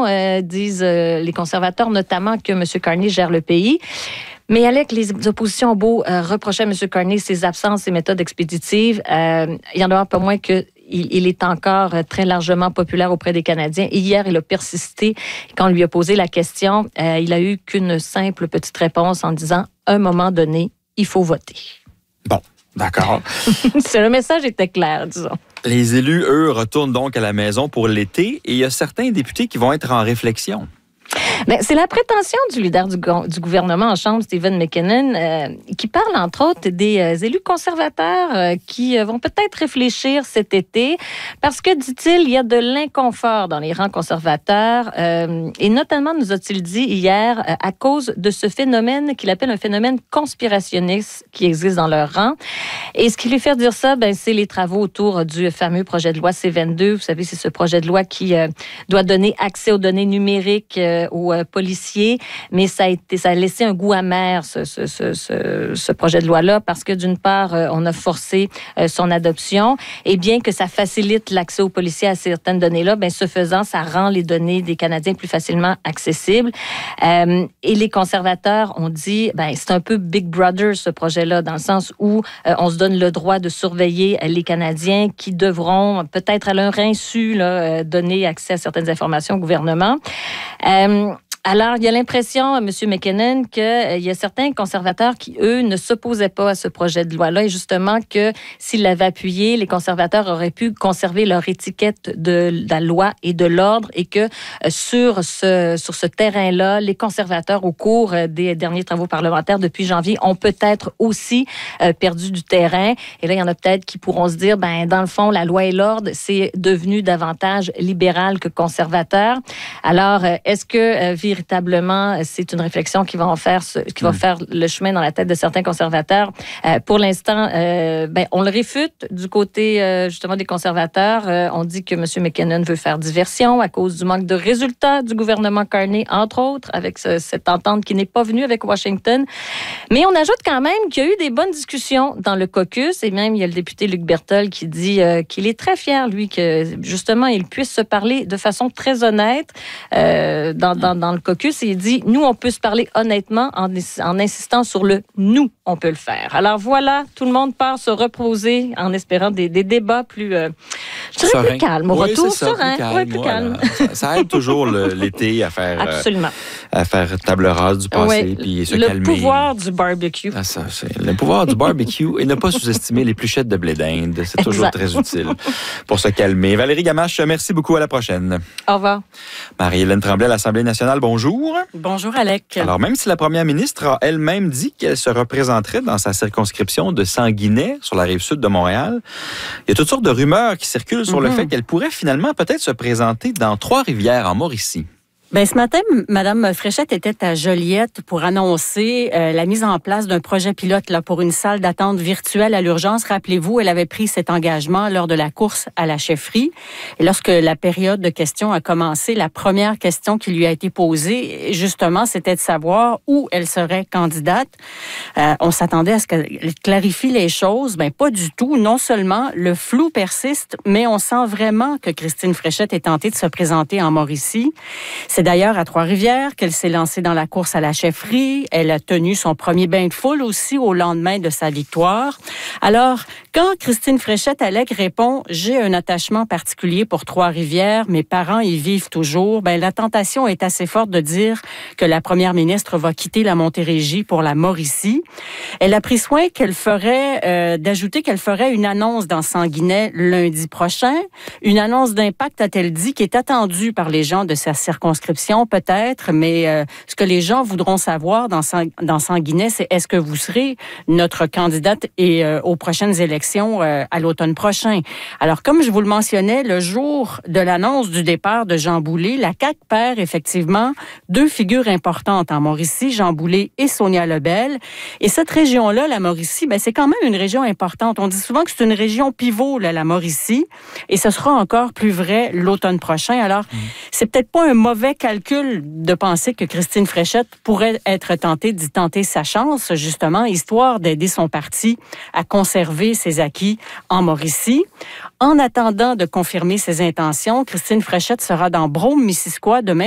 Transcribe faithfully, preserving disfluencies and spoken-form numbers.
raison, euh, disent euh, les conservateurs, notamment que M. Carney gère le pays. Mais Alec, les oppositions ont beau euh, reprocher à M. Carney ses absences, ses méthodes expéditives. Euh, il y en a pas moins que il, il est encore très largement populaire auprès des Canadiens. Et hier, il a persisté. Quand on lui a posé la question, euh, il a eu qu'une simple petite réponse en disant « À un moment donné, il faut voter. » Bon, d'accord. Le message était clair, disons. Les élus, eux, retournent donc à la maison pour l'été et il y a certains députés qui vont être en réflexion. Bien, c'est la prétention du leader du, go- du gouvernement en Chambre, Stephen McKinnon, euh, qui parle entre autres des euh, élus conservateurs euh, qui euh, vont peut-être réfléchir cet été parce que, dit-il, il y a de l'inconfort dans les rangs conservateurs euh, et notamment, nous a-t-il dit hier, euh, à cause de ce phénomène qu'il appelle un phénomène conspirationniste qui existe dans leur rang. Et ce qui lui fait dire ça, ben, c'est les travaux autour du fameux projet de loi C vingt-deux. Vous savez, c'est ce projet de loi qui euh, doit donner accès aux données numériques euh, aux euh, policiers, mais ça a été, ça a laissé un goût amer, ce, ce, ce, ce, ce projet de loi-là, parce que d'une part, euh, on a forcé euh, son adoption, et bien que ça facilite l'accès aux policiers à certaines données-là, ben, ce faisant, ça rend les données des Canadiens plus facilement accessibles. Euh, et les conservateurs ont dit, ben, c'est un peu Big Brother, ce projet-là, dans le sens où euh, on se donne le droit de surveiller les Canadiens qui devront, peut-être à leur insu, là, euh, donner accès à certaines informations au gouvernement. Euh, Alors, il y a l'impression, M. McKinnon, qu'il euh, y a certains conservateurs qui, eux, ne s'opposaient pas à ce projet de loi-là et justement que s'ils l'avaient appuyé, les conservateurs auraient pu conserver leur étiquette de la loi et de l'ordre et que euh, sur ce, sur ce terrain-là, les conservateurs, au cours euh, des derniers travaux parlementaires depuis janvier, ont peut-être aussi euh, perdu du terrain. Et là, il y en a peut-être qui pourront se dire, ben dans le fond, la loi et l'ordre, c'est devenu davantage libéral que conservateur. Alors, euh, est-ce que euh, véritablement, c'est une réflexion qui va en faire, qui va mmh. faire le chemin dans la tête de certains conservateurs. Euh, pour l'instant, euh, ben, on le réfute du côté euh, justement des conservateurs. Euh, on dit que M. McKinnon veut faire diversion à cause du manque de résultats du gouvernement Carney, entre autres, avec ce, cette entente qui n'est pas venue avec Washington. Mais on ajoute quand même qu'il y a eu des bonnes discussions dans le caucus et même il y a le député Luc Berthold qui dit euh, qu'il est très fier, lui, que justement, il puisse se parler de façon très honnête euh, dans, dans, dans le caucus et il dit, nous, on peut se parler honnêtement en, en insistant sur le « nous, on peut le faire ». Alors voilà, tout le monde part se reposer en espérant des, des débats plus, euh, je dirais serein. plus calmes. Au oui, retour, ça, serein. Plus calme, oui, plus voilà. calme. Ça, ça aide toujours le, l'été à faire, Absolument. Euh, à faire table rase du passé oui, puis se le calmer. Le pouvoir du barbecue. Ah, ça, c'est le pouvoir du barbecue et ne pas sous-estimer les pluchettes de blé d'Inde. C'est exact. Toujours très utile pour se calmer. Valérie Gamache, merci beaucoup. À la prochaine. Au revoir. Marie-Hélène Tremblay à l'Assemblée nationale, bonjour. Bonjour, Alec. Alors, même si la première ministre a elle-même dit qu'elle se représenterait dans sa circonscription de Sanguinet, sur la rive sud de Montréal, il y a toutes sortes de rumeurs qui circulent sur mm-hmm. le fait qu'elle pourrait finalement peut-être se présenter dans Trois-Rivières, en Mauricie. Bien, ce matin, Mme Fréchette était à Joliette pour annoncer euh, la mise en place d'un projet pilote là, pour une salle d'attente virtuelle à l'urgence. Rappelez-vous, elle avait pris cet engagement lors de la course à la chefferie. Et lorsque la période de questions a commencé, la première question qui lui a été posée, justement, c'était de savoir où elle serait candidate. Euh, on s'attendait à ce qu'elle clarifie les choses. Bien, pas du tout. Non seulement le flou persiste, mais on sent vraiment que Christine Fréchette est tentée de se présenter en Mauricie. C'est d'ailleurs à Trois-Rivières qu'elle s'est lancée dans la course à la chefferie. Elle a tenu son premier bain de foule aussi au lendemain de sa victoire. Alors, quand Christine Fréchette-Alec répond « J'ai un attachement particulier pour Trois-Rivières, mes parents y vivent toujours », ben la tentation est assez forte de dire que la première ministre va quitter la Montérégie pour la Mauricie. Elle a pris soin qu'elle ferait, euh, d'ajouter qu'elle ferait une annonce dans Sanguinet lundi prochain. Une annonce d'impact, a-t-elle dit, qui est attendue par les gens de sa circonscription peut-être, mais euh, ce que les gens voudront savoir dans, Sang- dans Sanguinet, c'est est-ce que vous serez notre candidate et, euh, aux prochaines élections euh, à l'automne prochain. Alors, comme je vous le mentionnais, le jour de l'annonce du départ de Jean Boulet, la C A Q perd effectivement deux figures importantes en Mauricie, Jean Boulet et Sonia Lebel. Et cette région-là, la Mauricie, ben, c'est quand même une région importante. On dit souvent que c'est une région pivot, là, la Mauricie, et ce sera encore plus vrai l'automne prochain. Alors, mmh. c'est peut-être pas un mauvais calcul de penser que Christine Fréchette pourrait être tentée d'y tenter sa chance, justement, histoire d'aider son parti à conserver ses acquis en Mauricie. En attendant de confirmer ses intentions, Christine Fréchette sera dans Brome-Missisquoi demain